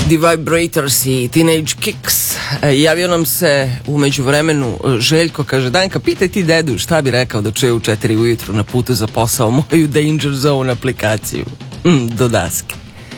The Vibrators i Teenage Kicks. Javio nam se u međuvremenu Željko, kaže: Danka, pitaj ti dedu šta bi rekao da čuje u 4 ujutru na putu za posao moju Danger Zone aplikaciju. Do daske.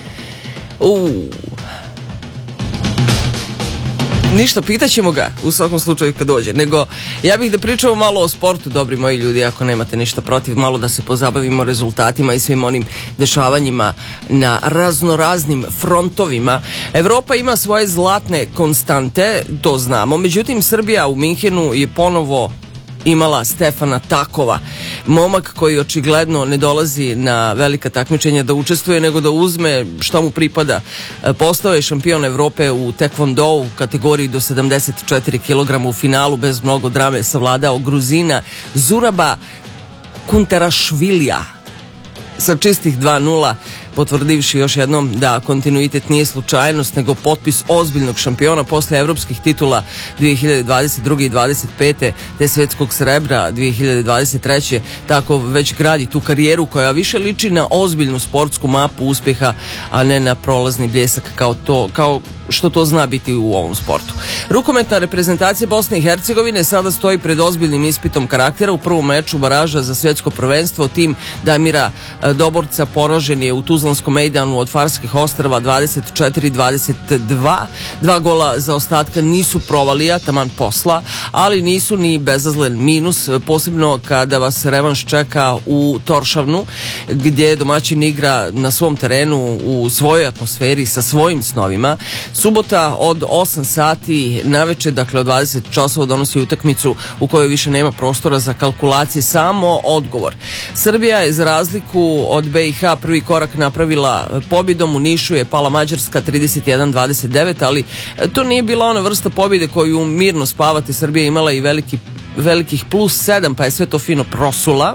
Ništa, pitaćemo ga u svakom slučaju kad dođe. Nego, ja bih da pričamo malo o sportu, dobri moji ljudi, ako nemate ništa protiv, malo da se pozabavimo rezultatima i svim onim dešavanjima na raznoraznim frontovima. Evropa ima svoje zlatne konstante, to znamo, međutim Srbija u Minhenu je ponovo imala Stefana Takova, momak koji očigledno ne dolazi na velika takmičenja da učestvuje, nego da uzme šta mu pripada. Postao je šampion Evrope u tekvondou u kategoriji do 74 kg, u finalu bez mnogo drame savladao Gruzina Zuraba Kunterašvilija sa čistih 2:0, potvrdivši još jednom da kontinuitet nije slučajnost, nego potpis ozbiljnog šampiona posle evropskih titula 2022. i 2025. te svetskog srebra 2023. Tako već gradi tu karijeru koja više liči na ozbiljnu sportsku mapu uspjeha, a ne na prolazni bljesak kao što to zna biti u ovom sportu. Rukometna reprezentacija Bosne i Hercegovine sada stoji pred ozbiljnim ispitom karaktera. U prvom meču baraža za svetsko prvenstvo tim Damira Doborca poražen je u Tuzlanskom mejdanu od Farskih ostrva 24-22. 2 gola za ostatka nisu provalija, taman posla, ali nisu ni bezazlen minus, posebno kada vas revanš čeka u Toršavnu, gdje domaćin igra na svom terenu u svojoj atmosferi sa svojim snovima. Subota od 8 sati naveče, dakle od 20 časova, donosi utakmicu u kojoj više nema prostora za kalkulacije, samo odgovor. Srbija je za razliku od BiH prvi korak napravila pobjedom. U Nišu je pala Mađarska 31-29, ali to nije bila ona vrsta pobjede koju mirno spavate. Srbija imala i velikih +7, pa je sve to fino prosula.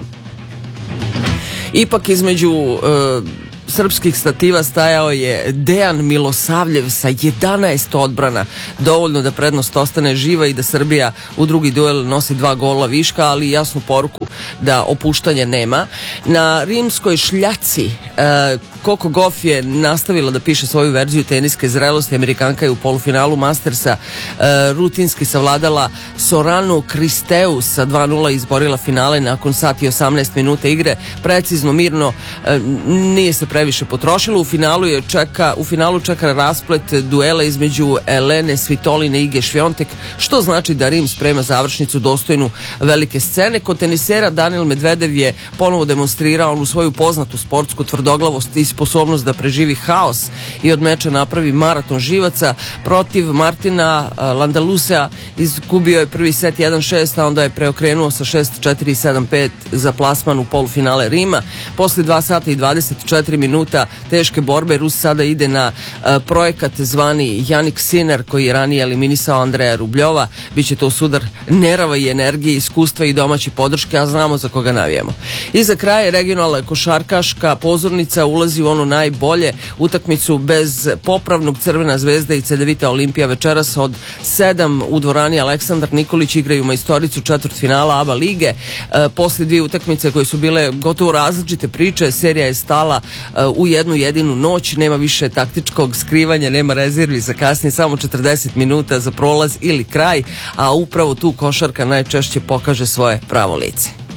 Ipak između srpskih stativa stajao je Dejan Milosavljev sa 11 odbrana, dovoljno da prednost ostane živa i da Srbija u drugi duel nosi 2 gola viška, ali jasnu poruku da opuštanja nema. Na rimskoj šljaci Coco Gauff je nastavila da piše svoju verziju teniske zrelosti. Amerikanka je u polufinalu Mastersa rutinski savladala Soranu Kristeu sa 2:0, izborila finale nakon sati i 18 minuta igre, precizno, mirno, nije se previše potrošilo. U finalu čeka rasplet duela između Elene Svitoline i Ige Švjontek, što znači da Rim sprema završnicu dostojnu velike scene. Kod tenisera Daniel Medvedev je ponovo demonstrirao onu svoju poznatu sportsku tvrdoglavost i sposobnost da preživi haos i od meča napravi maraton živaca. Protiv Martina Landalusea izgubio je prvi set 1-6, a onda je preokrenuo sa 6-4 i 7-5 za plasman u polufinale Rima. Posle 2 sata i 24 minuta teške borbe Rus sada ide na projekat zvani Jannik Sinner, koji je ranije eliminisao Andreja Rubljova. Biće to sudar nerava i energije, iskustva i domaće podrške, a znamo za koga navijamo. I za kraj, regionalna košarkaška pozornica ulazi u ono najbolje, utakmicu bez popravnog Crvena zvezda i Cedevita Olimpija večeras od 7 u dvorani Aleksandar Nikolić igraju majstoricu četvrtfinala ABA lige. Posle 2 utakmice koje su bile gotovo različite priče, serija je stala u jednu jedinu noć, nema više taktičkog skrivanja, nema rezervi za kasnije, samo 40 minuta za prolaz ili kraj, a upravo tu košarka najčešće pokaže svoje pravo lice.